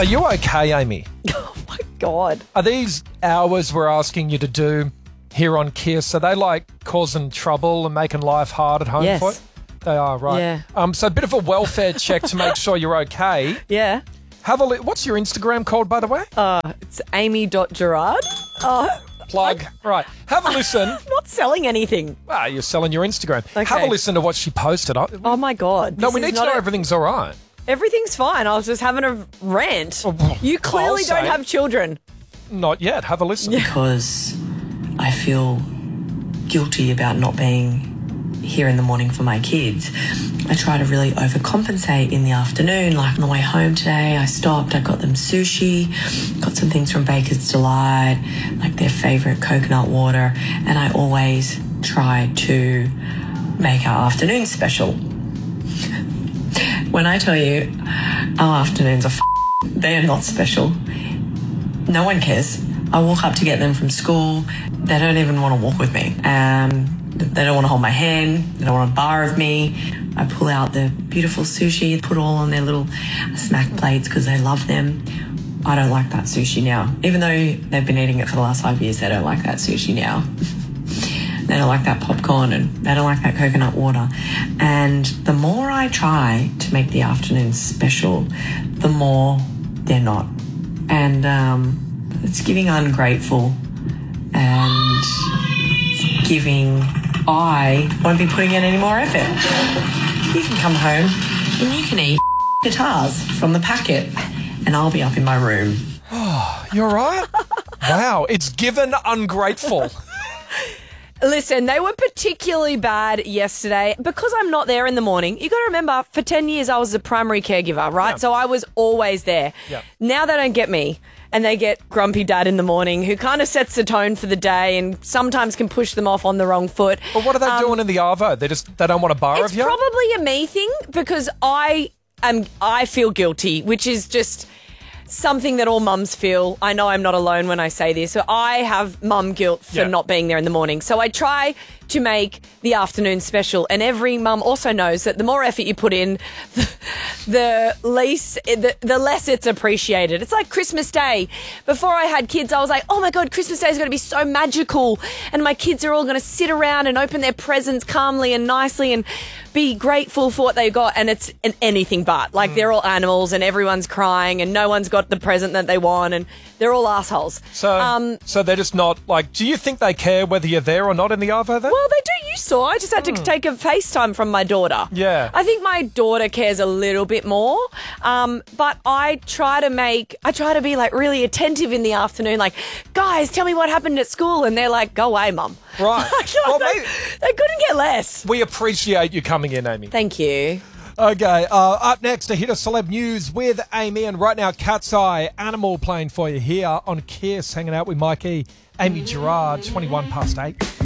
Are you okay, Amy? Oh, my God. Are these hours we're asking you to do here on Kiss, are they like causing trouble and making life hard at home Yes. for you? They are, right. Yeah. So a bit of a welfare check to make sure you're okay. Yeah. What's your Instagram called, by the way? It's amy.gerard. Plug. Right. Have a listen. Not selling anything. You're selling your Instagram. Okay. Have a listen to what she posted. Oh, my God. No, This we is need to not know everything's all right. Everything's fine. I was just having a rant. Oh, You clearly I'll don't say. have children. Not yet. Have a listen. Because I feel guilty about not being here in the morning for my kids. I try to really overcompensate in the afternoon. Like on the way home today, I stopped, I got them sushi, got some things from Baker's Delight, like their favourite coconut water, and I always try to make our afternoon special. When I tell you our afternoons are they are not special. No one cares. I walk up to get them from school. They don't even want to walk with me. They don't want to hold my hand. They don't want a bar of me. I pull out the beautiful sushi, put all on their little snack plates because they love them. I don't like that sushi now. Even though they've been eating it for the last 5 years, they don't like that sushi now. They don't like that popcorn and they don't like that coconut water. And the more I try to make the afternoon special, the more they're not. And it's giving ungrateful and it's giving I won't be putting in any more effort. You can come home and you can eat guitars from the packet and I'll be up in my room. You all right? Wow. It's given ungrateful. Listen, they were particularly bad yesterday because I'm not there in the morning. You got to remember, for 10 years, I was the primary caregiver, right? Yeah. So I was always there. Yeah. Now they don't get me. And they get grumpy dad in the morning who kind of sets the tone for the day and sometimes can push them off on the wrong foot. But what are they doing in the arvo? They don't want a bar It's of you? probably a me thing because I feel guilty, which is just something that all mums feel. I know I'm not alone when I say this. So I have mum guilt for Yeah. not being there in the morning. So I try to make the afternoon special. And every mum also knows that the more effort you put in, the less it's appreciated. It's like Christmas Day. Before I had kids, I was like, oh my God, Christmas Day is going to be so magical. And my kids are all going to sit around and open their presents calmly and nicely and be grateful for what they got. And it's anything but. Like they're all animals and everyone's crying and no one's got the present that they want and they're all assholes. So they're just not like, do you think they care whether you're there or not in the arvo then? Well, they do. You saw. I just had to take a FaceTime from my daughter. Yeah. I think my daughter cares a little bit more. But I try to be like really attentive in the afternoon. Like, guys, tell me what happened at school. And they're like, go away, mum. Right. Well, maybe They couldn't get less. we appreciate you coming in, Amy. Thank you. Okay, up next, a hit of celeb news with Amy, and right now, Cat's Eye, Animal playing for you here on Kiss, hanging out with Mikey, Amy Gerard, 21 past 8.